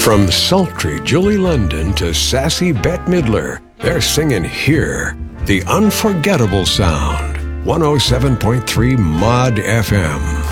From sultry Julie London to sassy Bette Midler, they're singing here, the unforgettable sound. 107.3 Mod FM.